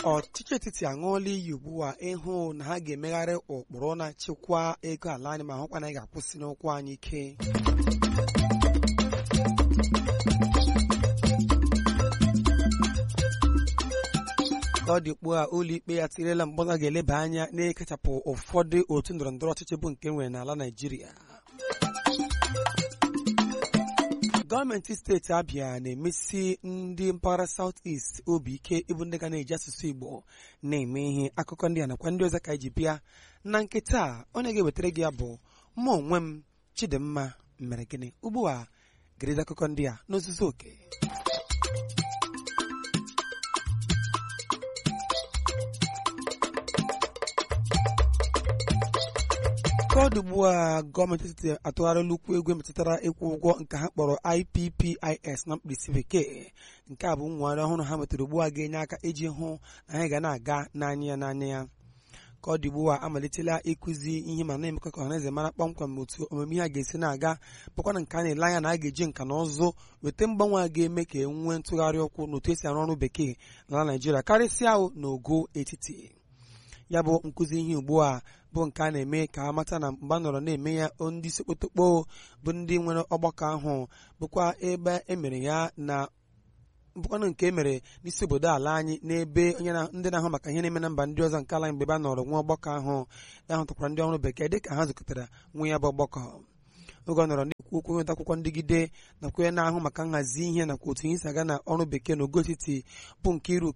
ọchịchị etiti aṅụọla iyi ugbu a ịhụ na ha ga-emegharị ụkpụrụ na-achịkwa ego ala anyị ma hụkwa na anyị ga-akwụsị n'ụkwụ anyị ike. ka ọ dị ugbu a ụlọikpe ya tinyerela mbọta ga-eleba anya n'ikechapụ ụfọdụ otu ndọrọndọrọ ọchịchị bụ nke nwere n'ala Naịjirịa. Gọọmenti steeti Abia na-emesi ndị mpaghara South East obi ike ịbụ ndị ga na-eji asụsụ Igbo na-eme ihe. Akụkọ ndị a nakwa ndị ọzọ ka iji bịa na nkịta onye ga-ewetara gị ya bụ mụ onwe m Chidimma mere gịnị. Ugbu a gerede akụkọ ndị a n'ozuzu oke. Ka ọ dị ugbu a gọọmenti etiti atụgharịla ukwu ego metụtara ịkwụ ụgwọ nke ha kpọrọ IPPIS na mkpirisi bekee. Nke a bụ nwegharị ọhụrụ ha metụrụ ugbu a ga-enye aka iji hụ na anyị ga na-aga n'anya ya. Ka ọ dị ugbu a amalitela ịkụzi ihe ma na-emekọ ka ọhaneze mara kpọmkwem otu omume ihe a ga-esi na-aga, bụkwa na nke a na-ele anya na a ga-eji nka na ụzụ weta mgbanwe a ga-eme ka e nwee ntụgharị ụkwụ n'otu esi arụ ọrụ bekee n'ala Naịjirịa, karịsịa n'ogo etiti. Ya bụ nkụzi ihe ugbu a bụ nke a na-eme ka a mata na mgbe a nọrọ na-eme ya ndị isi okpotokpo bụ ndị nwere ọgbakọ ahụ, bụkwa ebe emere ya na bụkwanụ nke emere n'isi obodo ala anyị, n'ebe ndị na-ahụ maka ihe na-eme na mba ndị ọzọ nke ala anyị mgbe ebe a nọrọ nwe ọgbakọ ahụ ahụtakwara ndị ọrụ bekee dịka ha zụkọtara nwe ya bụ ọgbakọ. Oge ọ nọrọ n'ikwu okwu nweta akwụkwọ ndịgide nakwa onye na-ahụ maka nhazi ihe nakwa otu ihe si aga na ọrụ bekee n'ogo etiti bụ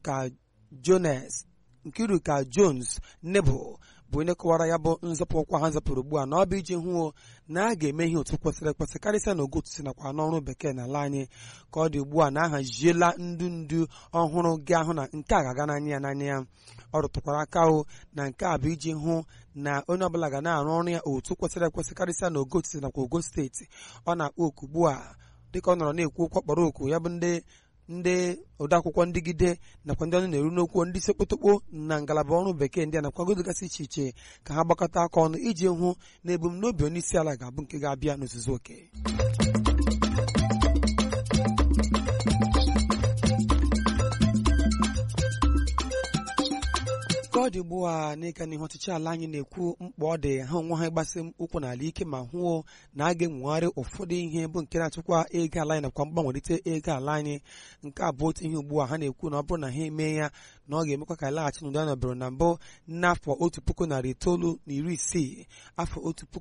Nkiruka Jones Nebo bụ onye kọwara ya bụ nzọpụ ụkwa ha zọpụrụ ugbu a na ọ bụ iji hụ na a ga-eme ihe otu kwesịrị ekwesị karịsịa n'ogo etiti nakwa n'ọrụ bekee n'ala anyị. Ka ọ dị ugbu a na ahaziela ndu ọhụrụ gị ahụ na nke a ga-aga n'anya ya. Ọ rụtụkwara aka na nke a bụ iji hụ na onye ọbụla ga na-arụ ọrụ ya otu kwesịrị ekwesị karịsịa n'ogo etiti nakwa ogo steeti. Ọ na-akpọ oku ugbu a dịka ọ nọrọ na-ekwu okwu kpọrọ oku ya bụ ndị odeakwụkwọ ndịgide nakwa ndị ọnụ na-eru n'okwu ndị isi okpotokpo na ngalaba ọrụ bekee ndị a nakwa godogasị iche iche ka ha gbakọta aka ọnụ iji hụ na ebumnobi onye isi ala ga-abụ nke ga-abịa n'ozuzu oke. Ka ọ dị ugbu a n'ịga n'ihu ọchịchị ala anyị na-ekwu mkpa ọ dị ha onwe ha ịgbasi ụkwụ n'ala ike ma hụo na a ga-enwegharị ụfọdụ ihe bụ nke na-achịkwa ego ala anyị nakwa mgbanwerite ego ala anyị. Nke a bụ otu ihe ugbu a ha na-ekwu na ọ bụrụ na ha eme ya na ọ ga-emekwa ka laghachi n'ụdị a nọbụrụ na mbụ n'afọ 1960, afọ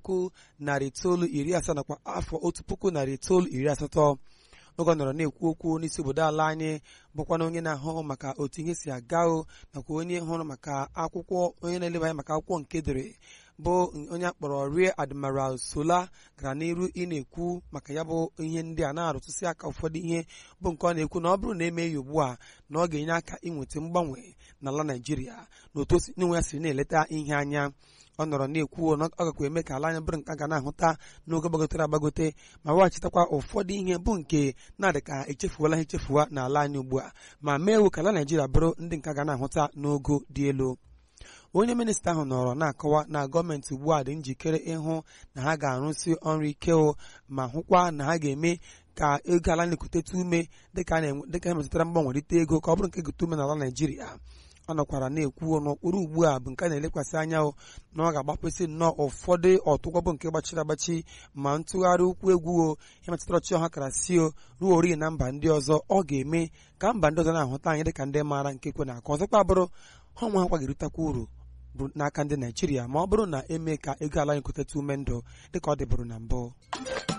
1970 nakwa afọ 1980. Oge ọ nọrọ na-ekwu okwu n'isi obodo ala anyị bụkwana onye na-ahụ maka otu ihe si aga nakwa onye hụrụ maka akwụkwọ, onye na-eleba anya maka akwụkwọ nke dere bụ onye akpọrọ Rear Admiral Sola gara n'iru ị na-ekwu maka ya bụ ihe ndị a na-arụtụsị aka ụfọdụ ihe bụ nke ọ na-ekwu na ọ bụrụ na eme ya ugbu a na ọ ga-enye aka inweta mgbanwe n'ala Naịjirịa na otu n'onwe ya siri na-eleta ihe anya. Ọ nọrọ na-ekwu na ọ gakwa eme ka ala anyị bụrụ nke a ga na-ahụta n'oge gbagotere agbagote ma weghachitakwa ụfọdụ ihe bụ nke na-adị ka echefuola ha echefuwa n'ala anyị ugbu a ma mee ka ala Naịjirịa bụrụ ndị nke a ga na-ahụta n'ogo dị elu. Onye minista ahụ nọrọ na-akọwa na gọọmenti ugbu a dị njikere ịhụ na ha ga-arụsi ọrụ ike ma hụkwa na ha ga-eme ka ego ala na-ekutetu ume dịka ha metụtara mgbanwerite ego ka ọ bụrụ nke gote ume n'ala Naịjirịa. Ọ nọkwara na-ekwu n'okpuru ugbu a bụ nke a na-elekwasị anya na ọ ga-agbapụsị nnọọ ụfọdụ ọtụgwọ bụ nke gbachiri agbachi ma ntụgharị ụkwụ egwu ihe metụtara ọchịchị ọha karasị ruo ori na mba ndị ọzọ. Ọ ga-eme ka mba ndị ọzọ na-ahụta anyị dịka ndị maara nke kwe na aka ọzọkwa bụrụ ha nwe ha kwaga-erutakwa uru bụ n'aka ndị Naịjirịa ma ọ bụrụ na eme ka ego ala anyị kweteta ume ndụ dịka ọ dịbụrụ na mbụ.